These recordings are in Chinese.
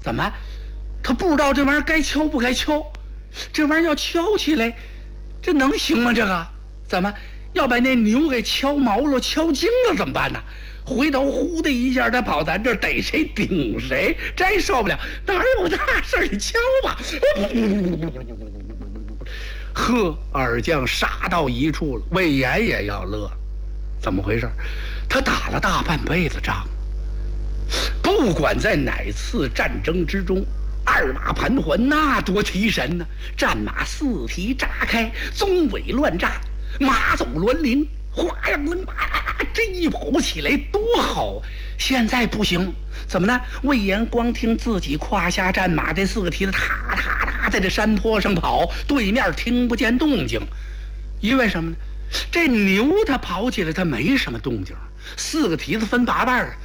怎么？他不知道这玩意儿该敲不该敲？这玩意儿要敲起来，这能行吗？这个怎么要把那牛给敲毛了、敲精了怎么办呢？回头呼的一下，他跑咱这儿逮谁顶谁，真受不了！哪有大事？你敲吧！呵，二将杀到一处了，魏延也要乐。怎么回事？他打了大半辈子仗，不管在哪次战争之中，二马盘桓，那多提神呢！战马四蹄炸开，鬃尾乱炸，马走銮铃，花样轮马，这一跑起来多好！现在不行，怎么呢？魏延光听自己胯下战马这四个蹄子踏踏踏在这山坡上跑，对面听不见动静，因为什么呢？这牛它跑起来它没什么动静，四个蹄子分八瓣儿，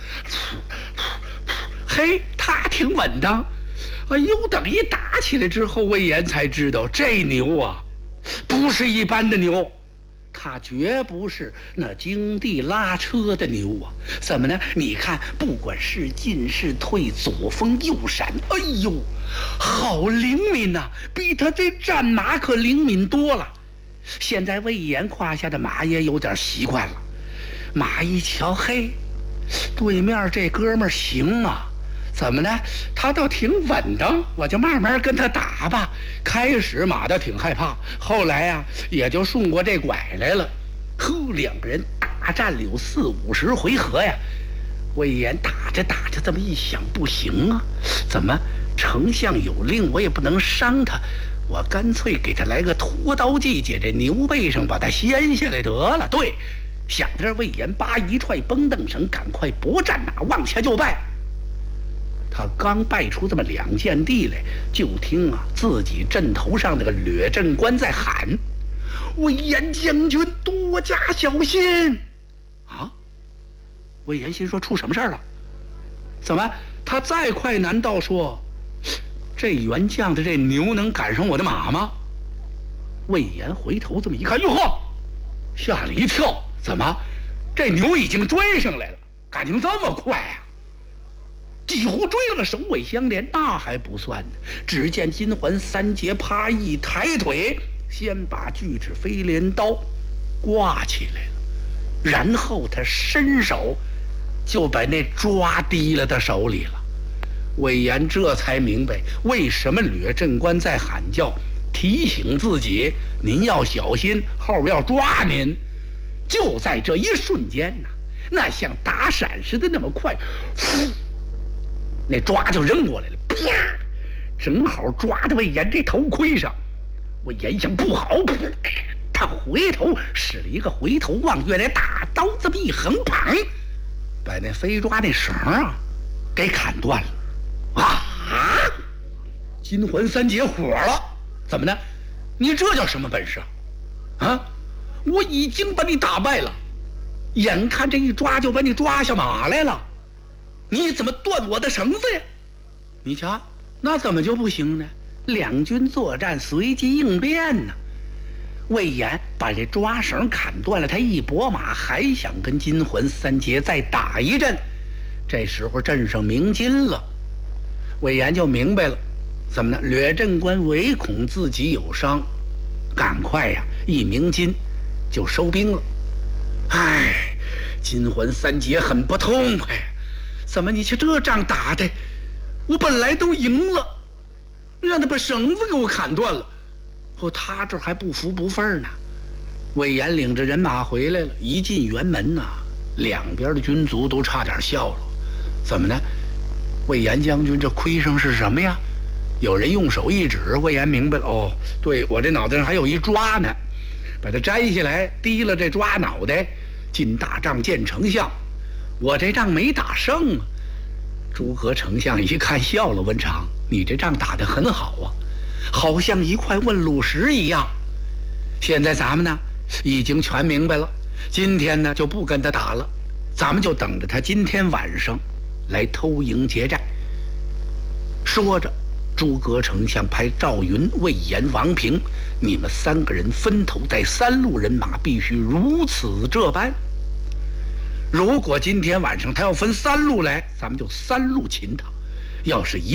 嘿，它挺稳当。哎呦，等一打起来之后，魏延才知道这牛啊，不是一般的牛，它绝不是那经地拉车的牛啊。怎么呢？你看，不管是进是退，左风右闪，哎呦，好灵敏呐，比他这战马可灵敏多了。现在魏延胯下的马也有点习惯了，马一瞧，嘿，对面这哥们儿行啊，怎么呢？他倒挺稳当，我就慢慢跟他打吧。开始马倒挺害怕，后来呀，也就顺过这拐来了。呵，两个人大战了有40-50回合呀。魏延打着打着，这么一想，不行啊，怎么丞相有令，我也不能伤他。我干脆给他来个拖刀计，解这牛背上把他掀下来得了。对，想着魏延拔一踹绷凳绳，赶快拨战马往下就拜。他刚拜出这么2件地来，就听啊自己阵头上那个掠阵官在喊：“魏延将军多加小心！”啊！魏延心说出什么事了？怎么他再快难道说这员将的这牛能赶上我的马吗？魏延回头这么一看，哟呵，吓了一跳，怎么这牛已经追上来了？感情这么快啊？几乎追了个首尾相连，那还不算呢。只见金环三杰啪一抬腿，先把锯齿飞镰刀挂起来了，然后他伸手就把那抓提了他手里了。魏延这才明白为什么掠阵官在喊叫，提醒自己您要小心，后边要抓您。就在这一瞬间呐，那像打闪似的那么快，那抓就扔过来了，啪，正好抓在魏延这头盔上。魏延想不好，他回头使了一个回头望月来，大刀这么一横，砰，把那飞抓那绳啊给砍断了。啊！金环三杰火了，怎么呢？你这叫什么本事啊？我已经把你打败了，眼看这一抓就把你抓下马来了，你怎么断我的绳子呀？你瞧，那怎么就不行呢？两军作战，随机应变呢。魏延把这抓绳砍断了，他一拨马，还想跟金环三杰再打一阵。这时候镇上鸣金了。魏延就明白了，怎么呢？掠阵官唯恐自己有伤，赶快呀，一鸣金就收兵了。哎，金环三杰很不痛快，怎么你瞧这仗打的，我本来都赢了，让他把绳子给我砍断了，他这还不服不忿呢。魏延领着人马回来了，一进辕门呐，两边的军卒都差点笑了。怎么呢？魏延将军这盔上是什么呀？有人用手一指，魏延明白了，哦，对，我这脑袋上还有一抓呢，把它摘下来，提了这抓脑袋，进大帐见丞相。我这仗没打胜啊。诸葛丞相一看笑了，文长，你这仗打得很好啊，好像一块问路石一样。现在咱们呢已经全明白了，今天呢就不跟他打了，咱们就等着他今天晚上来偷营劫寨。说着，诸葛丞相派赵云、魏延、王平，你们3个人分头带3路人马，必须如此这般。如果今天晚上他要分3路来，咱们就3路擒他；要是